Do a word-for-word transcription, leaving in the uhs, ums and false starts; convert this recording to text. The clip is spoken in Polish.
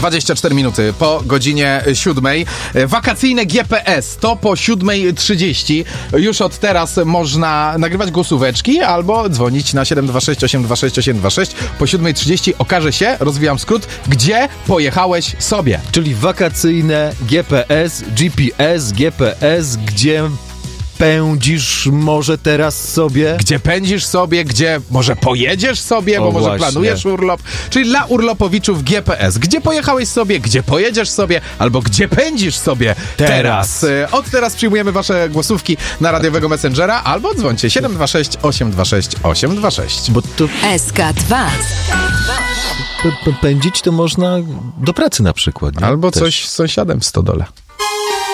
dwadzieścia cztery minuty po godzinie siódmej. Wakacyjne G P S to po siódmej trzydzieści. Już od teraz można nagrywać głosóweczki albo dzwonić na siedem dwa sześć osiem dwa sześć osiem dwa sześć. Po siódmej trzydzieści okaże się, rozwijam skrót, gdzie pojechałeś sobie. Czyli wakacyjne G P S, G P S, G P S, gdzie pędzisz może teraz sobie? Gdzie pędzisz sobie, gdzie może pojedziesz sobie, bo O, może właśnie. planujesz urlop. Czyli dla urlopowiczów G P S. Gdzie pojechałeś sobie, gdzie pojedziesz sobie, albo gdzie pędzisz sobie teraz. Teraz. Y, Od teraz przyjmujemy wasze głosówki na radiowego Messengera, albo dzwońcie siedem dwa sześć osiem dwa sześć osiem dwa sześć. Bo to S K dwa. p- p- pędzić to można do pracy na przykład. Nie? Albo Też. coś z sąsiadem w stodole.